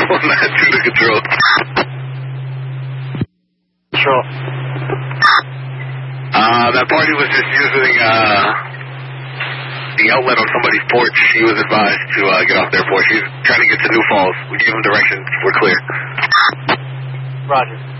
2 to control. Control. That party was just using the outlet on somebody's porch. He was advised to get off their porch. He's trying to get to New Falls. We gave him directions. We're clear. Roger.